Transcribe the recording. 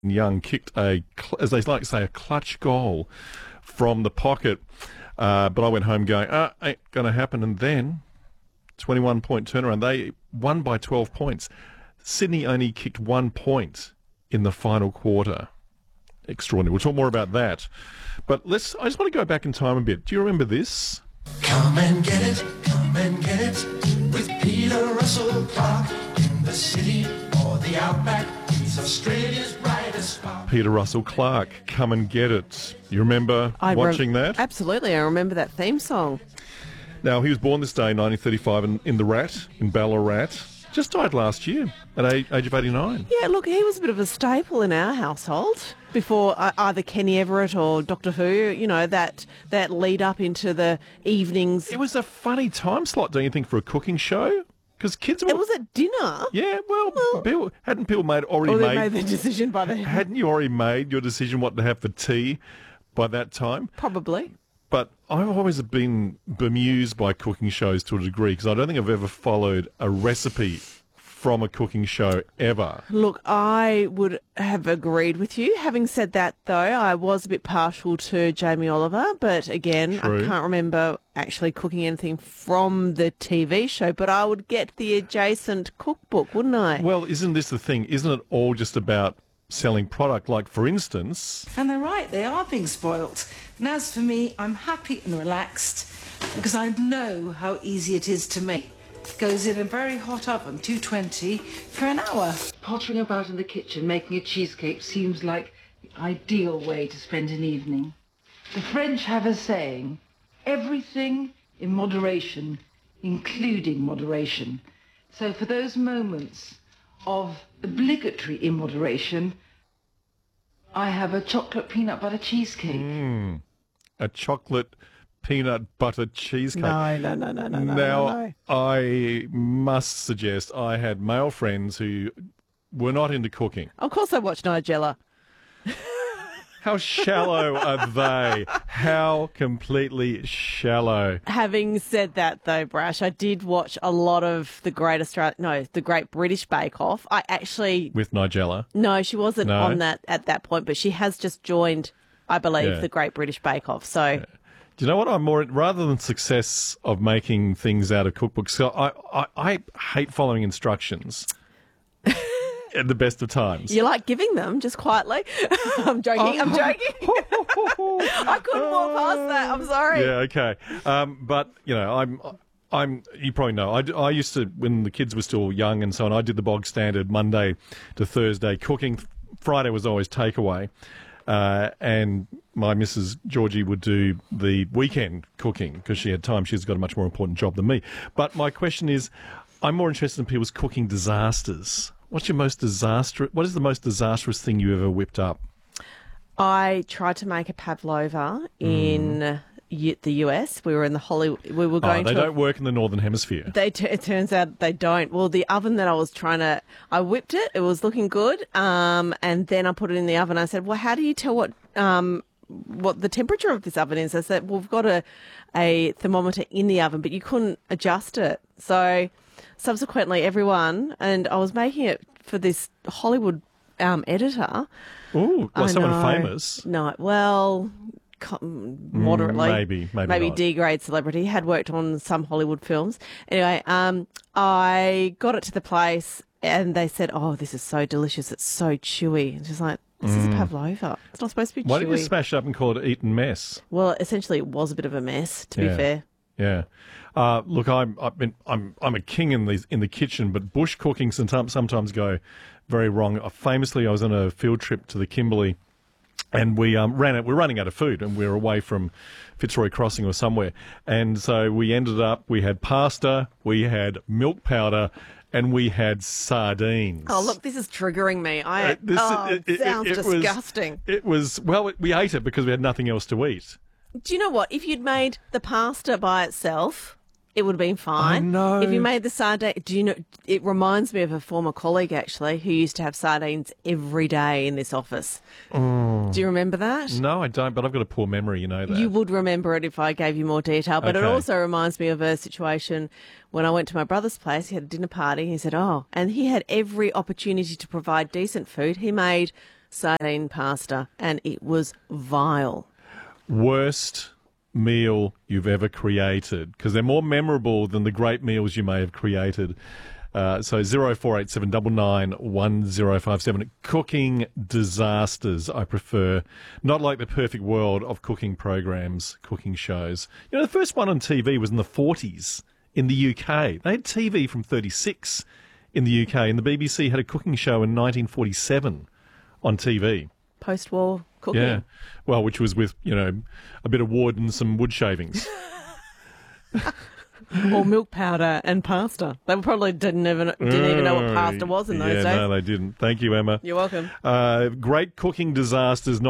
Young kicked as they like to say, a clutch goal from the pocket. But I went home going, ain't going to happen. And then 21-point turnaround. They won by 12 points. Sydney only kicked 1 point in the final quarter. Extraordinary. We'll talk more about that. But I just want to go back in time a bit. Do you remember this? Come and get it with Peter Russell Clark in the city or the outback. He's Australia's brightest spark. Peter Russell Clark, Come and Get It. You remember watching that? Absolutely, I remember that theme song. Now, he was born this day in 1935 in the Rat, in Ballarat. Just died last year at age of 89. Yeah, look, he was a bit of a staple in our household before either Kenny Everett or Doctor Who, you know, that lead up into the evenings. It was a funny time slot, don't you think, for a cooking show? Because kids were... It was at dinner. Yeah, well, hadn't people They made the decision by then. Hadn't you already made your decision what to have for tea by that time? Probably. But I've always been bemused by cooking shows to a degree because I don't think I've ever followed a recipe from a cooking show ever. Look, I would have agreed with you. Having said that, though, I was a bit partial to Jamie Oliver, but again, True. I can't remember actually cooking anything from the TV show, but I would get the adjacent cookbook, wouldn't I? Well, isn't this the thing? Isn't it all just about selling product? Like, for instance... And they're right, they are being spoilt. And as for me, I'm happy and relaxed because I know how easy it is to make. It goes in a very hot oven, 220, for an hour. Pottering about in the kitchen making a cheesecake seems like the ideal way to spend an evening. The French have a saying, everything in moderation, including moderation. So for those moments of obligatory immoderation, I have a chocolate peanut butter cheesecake. A chocolate peanut butter cheesecake. No. Now, I must suggest I had male friends who were not into cooking. Of course I watched Nigella. How shallow are they? How completely shallow. Having said that, though, Brash, I did watch a lot of the Great British Bake Off. I actually... With Nigella? No, she wasn't No? on that at that point, but she has just joined, I believe, Yeah. the Great British Bake Off. So... Do you know what I'm more... Rather than success of making things out of cookbooks, so I hate following instructions at the best of times. You like giving them just quietly? I'm joking. I couldn't walk past that. I'm sorry. Yeah, okay. But, you know, I'm. You probably know. I used to, when the kids were still young and so on, I did the bog standard Monday to Thursday cooking. Friday was always takeaway. And my Mrs. Georgie would do the weekend cooking because she had time. She's got a much more important job than me. But my question is, I'm more interested in people's cooking disasters. What is the most disastrous thing you ever whipped up? I tried to make a pavlova in the US. We were in the Hollywood. We were going They don't work in the Northern Hemisphere. It turns out they don't. Well, the oven that I was I whipped it. It was looking good. And then I put it in the oven. I said, well, how do you tell what the temperature of this oven is? I said, well, we've got a thermometer in the oven, but you couldn't adjust it. So subsequently, everyone, and I was making it for this Hollywood editor. Ooh, like someone know. famous. No, well... moderately, maybe not. D-grade celebrity, had worked on some Hollywood films. Anyway, I got it to the place and they said, oh, this is so delicious, it's so chewy. And she's like, this is a pavlova, it's not supposed to be chewy. Why didn't you smash it up and call it Eton Mess? Well, essentially it was a bit of a mess, to be fair. Yeah. Look, I'm a king in the kitchen, but bush cooking sometimes go very wrong. Famously, I was on a field trip to the Kimberley, and we're running out of food, and we're away from Fitzroy Crossing or somewhere. And so we had pasta, we had milk powder, and we had sardines. Oh, look, this is triggering me. It sounds disgusting. We ate it because we had nothing else to eat. Do you know what? If you'd made the pasta by itself, it would have been fine. I know. If you made the sardine, do you know, it reminds me of a former colleague, actually, who used to have sardines every day in this office. Do you remember that? No, I don't, but I've got a poor memory, you know that. You would remember it if I gave you more detail, but it Okay. also reminds me of a situation when I went to my brother's place. He had a dinner party. He said, and he had every opportunity to provide decent food. He made sardine pasta, and it was vile. Worst meal you've ever created? Because they're more memorable than the great meals you may have created. So 0487 99 1057. Cooking disasters, I prefer. Not like The Perfect World of cooking programs, cooking shows. You know, the first one on TV was in the 40s in the UK. They had TV from 36 in the UK, and the BBC had a cooking show in 1947 on TV. Post-war cooking. Yeah. Well, which was with, you know, a bit of wood and some wood shavings. Or milk powder and pasta. They probably didn't even know what pasta was in those days. No, they didn't. Thank you, Emma. You're welcome. Great cooking disasters.